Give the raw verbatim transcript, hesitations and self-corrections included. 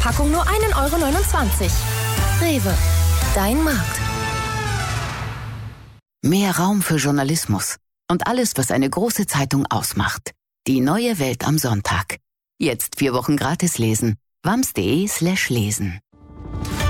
Packung nur ein Euro neunundzwanzig. Rewe, dein Markt. Mehr Raum für Journalismus und alles, was eine große Zeitung ausmacht. Die neue Welt am Sonntag. Jetzt vier Wochen gratis lesen. wams.de slash lesen.